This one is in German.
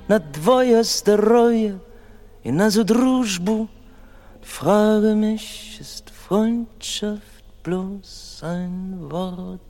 na dwoje steroje i na so drużbu. Frage mich, ist Freundschaft bloß ein Wort?